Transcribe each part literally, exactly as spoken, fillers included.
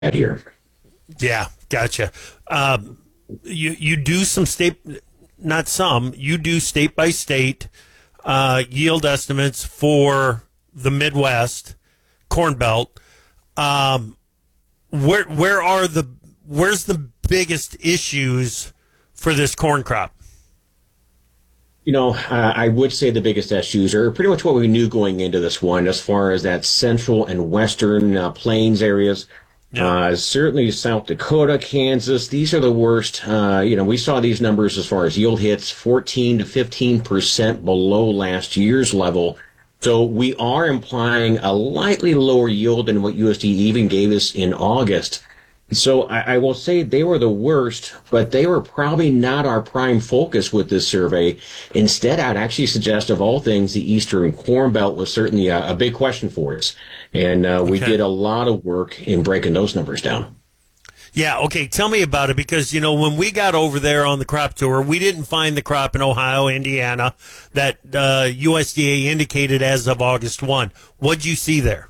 here. Yeah, gotcha. Um, you you do some state, not some, you do state by state uh, yield estimates for the Midwest Corn Belt. Um, where where are the where's the biggest issues for this corn crop? You know, uh, I would say the biggest issues are pretty much what we knew going into this one, as far as that central and western uh, plains areas. Yeah. Uh, certainly South Dakota, Kansas, these are the worst. Uh, you know, we saw these numbers as far as yield hits, fourteen to fifteen percent below last year's level. So we are implying a lightly lower yield than what U S D A even gave us in August. So I, I will say they were the worst, but they were probably not our prime focus with this survey. Instead, I'd actually suggest, of all things, the Eastern Corn Belt was certainly a, a big question for us. And uh, we Okay. did a lot of work in breaking those numbers down. Yeah, okay, tell me about it, because, you know, when we got over there on the crop tour, we didn't find the crop in Ohio, Indiana, that uh, U S D A indicated as of August first. What'd you see there?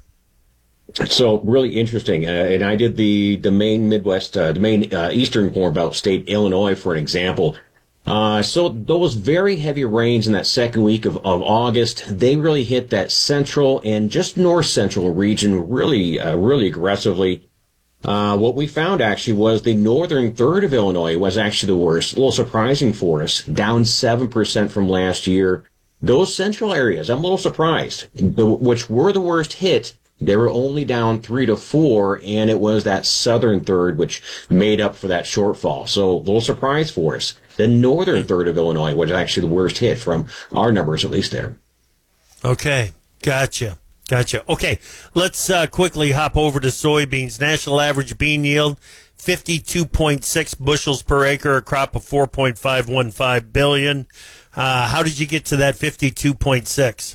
So really interesting. Uh, and I did the, the main Midwest, uh, the main uh, Eastern Corn Belt state, Illinois, for an example. Uh, so those very heavy rains in that second week of, of August, they really hit that central and just north central region really, uh, really aggressively. Uh, what we found actually was the northern third of Illinois was actually the worst. A little surprising for us, down seven percent from last year. Those central areas, I'm a little surprised, the, which were the worst hit. They were only down three to four, and it was that southern third which made up for that shortfall. So a little surprise for us. The northern third of Illinois was actually the worst hit from our numbers, at least there. Okay, gotcha, gotcha. Okay, let's uh, quickly hop over to soybeans. National average bean yield, fifty-two point six bushels per acre, a crop of four point five one five billion. Uh, how did you get to that fifty-two point six?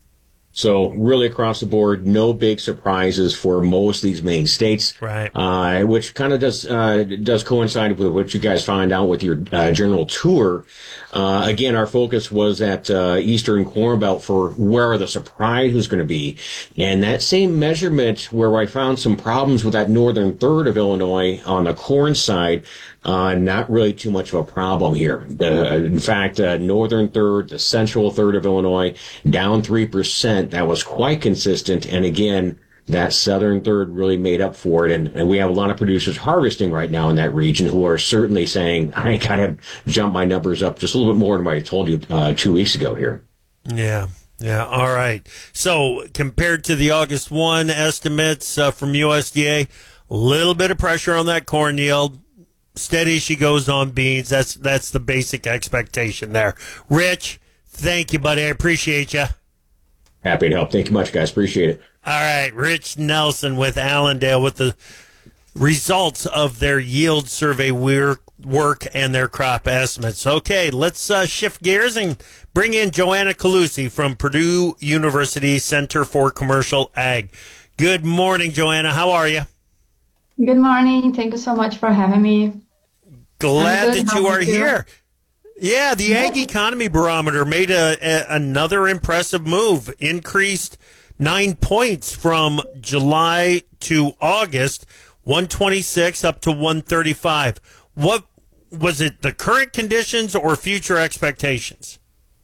So really across the board, no big surprises for most of these main states, Right. uh, which kind of does uh, does coincide with what you guys find out with your uh, general tour. Uh, again, our focus was at uh, Eastern Corn Belt for where the surprise was going to be. And that same measurement where I found some problems with that northern third of Illinois on the corn side, Uh, not really too much of a problem here. Uh, in fact, uh, northern third, the central third of Illinois, down three percent. That was quite consistent. And again, that southern third really made up for it. And, and we have a lot of producers harvesting right now in that region who are certainly saying, I got to jump my numbers up just a little bit more than what I told you uh, two weeks ago here. Yeah. Yeah. All right. So compared to the August first estimates uh, from U S D A, a little bit of pressure on that corn yield. Steady she goes on beans. That's that's the basic expectation there. Rich, thank you, buddy. I appreciate you. Happy to help. Thank you much, guys. Appreciate it. All right, Rich Nelson with Allendale with the results of their yield survey work, work and their crop estimates. Okay, let's uh, shift gears and bring in Joanna Calusi from Purdue University Center for Commercial Ag. Good morning, Joanna. How are you? Good morning. Thank you so much for having me. Glad I'm good. that How you are are you? here. Yeah, the Ag Economy Barometer made a, a another impressive move, increased nine points from July to August, one twenty-six up to one thirty-five. What was it, the current conditions or future expectations?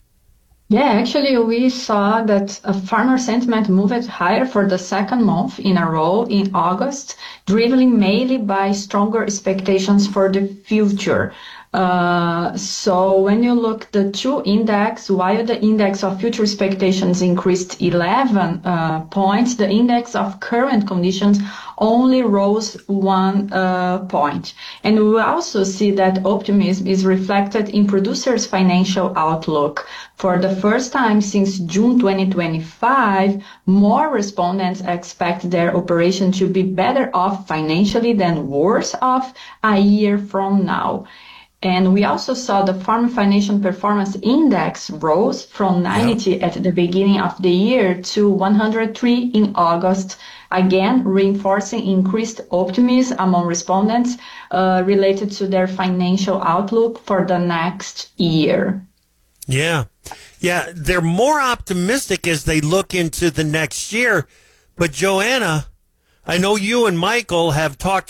Yeah, actually, we saw that uh, farmer sentiment moved higher for the second month in a row in August, driven mainly by stronger expectations for the future. Uh, so when you look the two index, while the index of future expectations increased eleven uh, points, the index of current conditions only rose one uh, point. And we also see that optimism is reflected in producers' financial outlook. For the first time since June twenty twenty-five, more respondents expect their operation to be better off financially than worse off a year from now. And we also saw the Farm Financial Performance Index rose from ninety Yeah. at the beginning of the year to one hundred three in August, again reinforcing increased optimism among respondents uh, related to their financial outlook for the next year. Yeah. Yeah, they're more optimistic as they look into the next year. But Joanna, I know you and Michael have talked